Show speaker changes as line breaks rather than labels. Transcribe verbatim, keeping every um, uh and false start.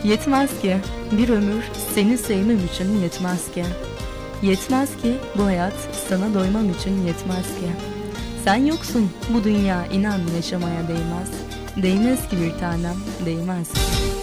Yetmez ki bir ömür seni sevmem için yetmez ki. Yetmez ki bu hayat sana doymam için yetmez ki. Sen yoksun bu dünya inan yaşamaya değmez. Değmez ki bir tanem değmez ki.